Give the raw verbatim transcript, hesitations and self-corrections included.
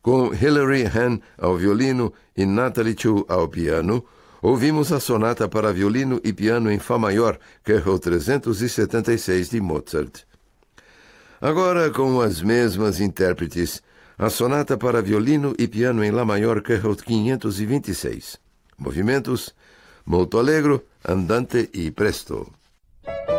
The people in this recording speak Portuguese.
Com Hilary Hahn ao violino e Natalie Chu ao piano, ouvimos a sonata para violino e piano em Fá maior, K O trezentos e setenta e seis de Mozart. Agora, com as mesmas intérpretes, a sonata para violino e piano em Lá maior, K O quinhentos e vinte e seis. Movimentos: molto allegro, andante e presto.